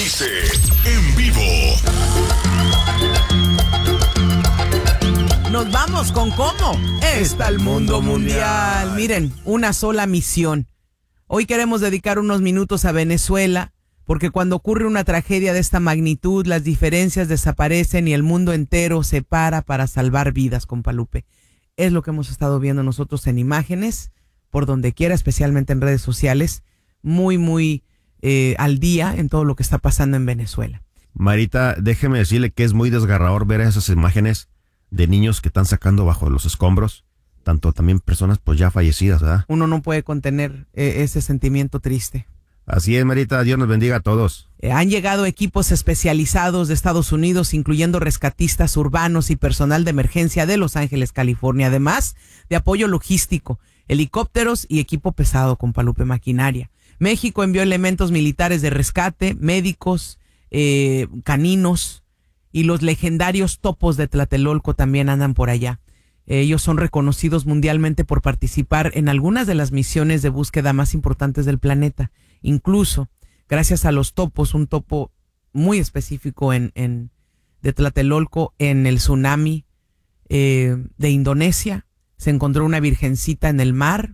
Berenice en vivo. Nos vamos con cómo está el mundo mundial. Miren, una sola misión. Hoy queremos dedicar unos minutos a Venezuela, porque cuando ocurre una tragedia de esta magnitud, las diferencias desaparecen y el mundo entero se para salvar vidas, compa Lupe. Es lo que hemos estado viendo nosotros en imágenes, por donde quiera, especialmente en redes sociales, muy al día en todo lo que está pasando en Venezuela. Marita, déjeme decirle que es muy desgarrador ver esas imágenes de niños que están sacando bajo los escombros, tanto también personas pues ya fallecidas, ¿verdad? Uno no puede contener ese sentimiento triste. Así es, Marita, Dios nos bendiga a todos. Han llegado equipos especializados de Estados Unidos, incluyendo rescatistas urbanos y personal de emergencia de Los Ángeles, California, además de apoyo logístico, helicópteros y equipo pesado con Palupe maquinaria. México envió elementos militares de rescate, médicos, caninos, y los legendarios topos de Tlatelolco también andan por allá. Ellos son reconocidos mundialmente por participar en algunas de las misiones de búsqueda más importantes del planeta. Incluso, gracias a los topos, un topo muy específico de Tlatelolco, en el tsunami de Indonesia, se encontró una virgencita en el mar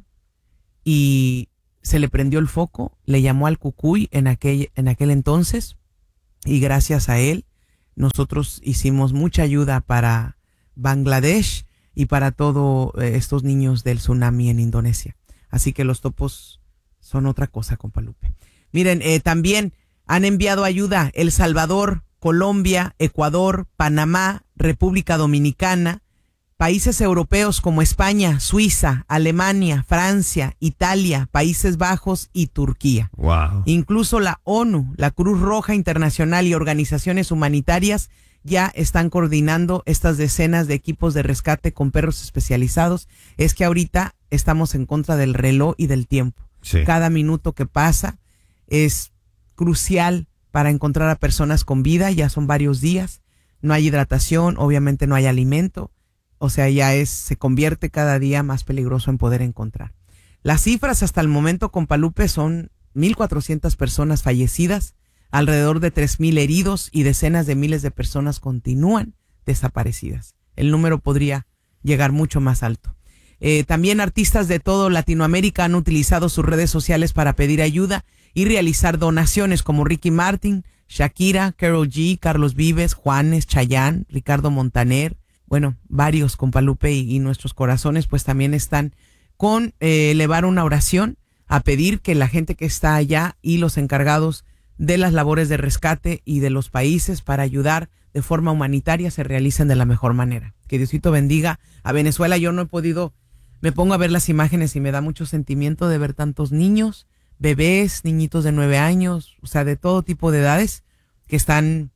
y se le prendió el foco, le llamó al Cucuy en aquel entonces, y gracias a él nosotros hicimos mucha ayuda para Bangladesh y para todos estos niños del tsunami en Indonesia. Así que los topos son otra cosa, compa Lupe. Miren, también han enviado ayuda El Salvador, Colombia, Ecuador, Panamá, República Dominicana, países europeos como España, Suiza, Alemania, Francia, Italia, Países Bajos y Turquía. Wow. Incluso la ONU, la Cruz Roja Internacional y organizaciones humanitarias ya están coordinando estas decenas de equipos de rescate con perros especializados. Es que ahorita estamos en contra del reloj y del tiempo. Sí. Cada minuto que pasa es crucial para encontrar a personas con vida. Ya son varios días, no hay hidratación, obviamente no hay alimento. O sea, se convierte cada día más peligroso en poder encontrar. Las cifras hasta el momento, compa Lupe, son 1,400 personas fallecidas, alrededor de 3,000 heridos y decenas de miles de personas continúan desaparecidas. El número podría llegar mucho más alto. También artistas de todo Latinoamérica han utilizado sus redes sociales para pedir ayuda y realizar donaciones, como Ricky Martin, Shakira, Karol G, Carlos Vives, Juanes, Chayanne, Ricardo Montaner. Bueno, varios, compa Lupe, y nuestros corazones pues también están con elevar una oración a pedir que la gente que está allá y los encargados de las labores de rescate y de los países para ayudar de forma humanitaria se realicen de la mejor manera. Que Diosito bendiga a Venezuela. Yo no he podido, me pongo a ver las imágenes y me da mucho sentimiento de ver tantos niños, bebés, niñitos de 9 años, o sea, de todo tipo de edades que están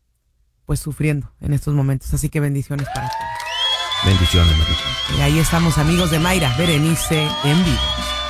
pues sufriendo en estos momentos. Así que bendiciones para todos. Bendiciones, Marita. Y ahí estamos, amigos de Mayra, Berenice en vivo.